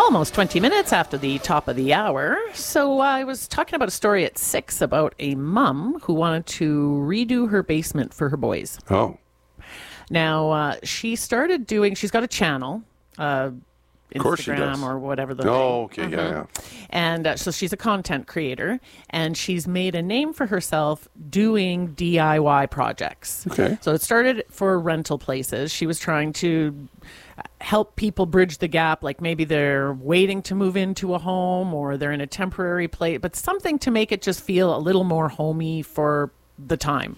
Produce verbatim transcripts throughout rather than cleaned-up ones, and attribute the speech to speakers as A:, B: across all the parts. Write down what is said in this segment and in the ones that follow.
A: Almost twenty minutes after the top of the hour. So I was talking about a story at six about a mom who wanted to redo her basement for her boys.
B: Oh.
A: Now, uh, she started doing, she's got a channel, uh,
B: Of course she
A: Instagram
B: does.
A: or whatever the
B: Oh, okay, yeah, yeah.
A: And uh, so she's a content creator, and she's made a name for herself doing D I Y projects.
B: Okay.
A: So it started for rental places. She was trying to help people bridge the gap, like maybe they're waiting to move into a home or they're in a temporary place, but something to make it just feel a little more homey for the time.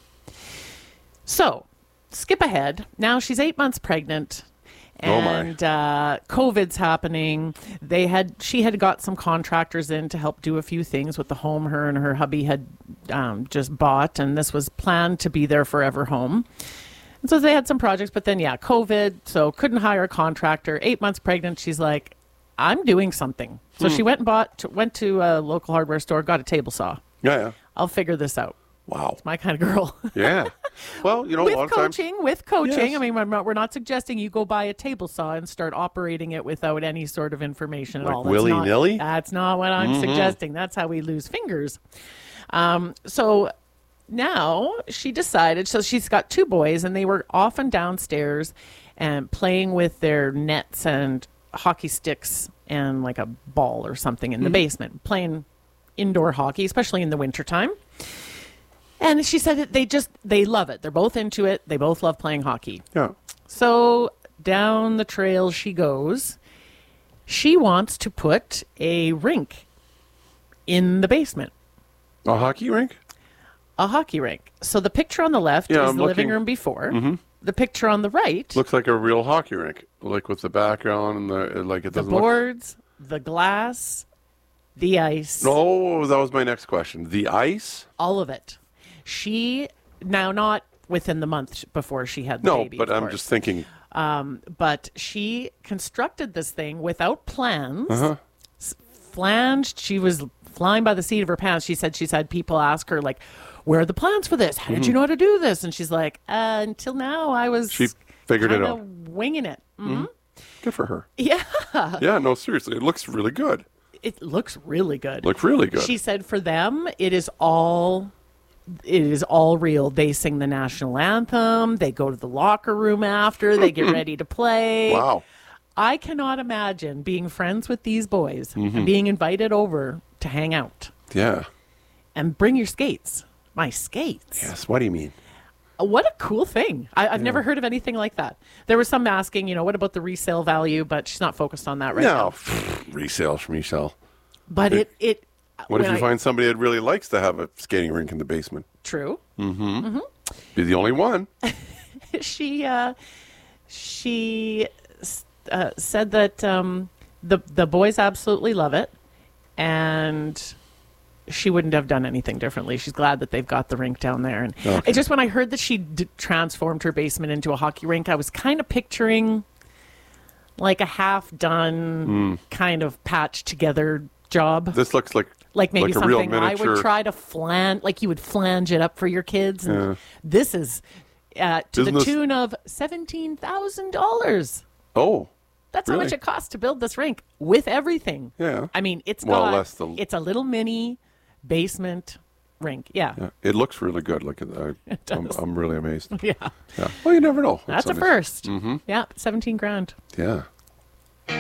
A: So skip ahead. Now she's eight months pregnant. And
B: oh
A: uh, COVID's happening. They had she had got some contractors in to help do a few things with the home her and her hubby had um, just bought, and this was planned to be their forever home. And so they had some projects, but then yeah, COVID, so couldn't hire a contractor. Eight months pregnant, she's like, I'm doing something. So
B: Hmm.
A: she went and bought, went to a local hardware store, got a table saw.
B: Yeah, yeah.
A: I'll figure this out.
B: Wow.
A: My kind of girl.
B: Yeah. Well, you know,
A: with
B: a lot
A: coaching,
B: of times.
A: with coaching.
B: Yes.
A: I mean, we're not, we're not suggesting you go buy a table saw and start operating it without any sort of information at
B: Like
A: all. That's
B: willy-nilly?
A: Not, that's not what I'm
B: Mhm.
A: suggesting. That's how we lose fingers. Um, so now she decided, so she's got two boys, and they were often downstairs and playing with their nets and hockey sticks and like a ball or something in the
B: Mhm.
A: basement, playing indoor hockey, especially in the wintertime. And she said that they just, they love it. They're both into it. They both love playing hockey.
B: Yeah.
A: So down the trail she goes. She wants to put a rink in the basement.
B: A hockey rink?
A: A hockey rink. So the picture on the left
B: Yeah,
A: is
B: I'm
A: the living
B: looking-
A: room before.
B: Mhm.
A: The picture on the right,
B: Looks like a real hockey rink, like with the background and the like. It
A: the
B: doesn't look.
A: boards, the glass, the ice,
B: No, that was my next question. The ice?
A: all of it. She, now not within the month before she had the
B: No,
A: baby,
B: but
A: of
B: I'm
A: course.
B: just thinking.
A: Um, but she constructed this thing without plans.
B: Uh-huh.
A: S- Flanged. She was flying by the seat of her pants. She said she's had people ask her, like, where are the plans for this? How did you know how to do this? And she's like, uh, until now, I was
B: She figured it
A: kinda
B: out.
A: winging it. Mhm.
B: Good for her.
A: Yeah.
B: Yeah, no, seriously. It looks really good.
A: It looks really good.
B: Look really good.
A: She said for them, it is all... It is all real. They sing the national anthem. They go to the locker room after. They get ready to play.
B: Wow.
A: I cannot imagine being friends with these boys
B: Mhm.
A: and being invited over to hang out
B: Yeah.
A: and bring your skates. My skates.
B: Yes. What do you mean?
A: What a cool thing. I, I've
B: Yeah.
A: never heard of anything like that. There was some asking, you know, what about the resale value? But she's not focused on that right
B: no.
A: now.
B: Resale from resale.
A: But it, it,
B: What if
A: when
B: you
A: I-
B: find somebody that really likes to have a skating rink in the basement?
A: True.
B: Mm-hmm. Be the only one.
A: she uh, she uh, said that um, the the boys absolutely love it, and she wouldn't have done anything differently. She's glad that they've got the rink down there. And
B: Okay.
A: it just when I heard that she d- transformed her basement into a hockey rink, I was kind of picturing like a half done
B: Mm.
A: kind of patched together job.
B: This looks like
A: Like maybe
B: like a real
A: something I would
B: miniature-
A: try to flange, like you would flange it up for your kids. And
B: Yeah.
A: this is uh, to
B: Isn't
A: the
B: this-
A: tune of seventeen thousand dollars.
B: Oh.
A: That's how
B: really?
A: much it costs to build this rink with everything.
B: Yeah.
A: I mean, it's
B: Well,
A: got,
B: less the-
A: it's a little mini basement rink. Yeah.
B: Yeah. It looks really good. Look at that.
A: It
B: I'm,
A: does.
B: I'm really amazed.
A: Yeah.
B: Yeah. Well, you never know.
A: That's a
B: Somebody's-
A: first.
B: Mhm.
A: Yeah. seventeen grand.
B: Yeah.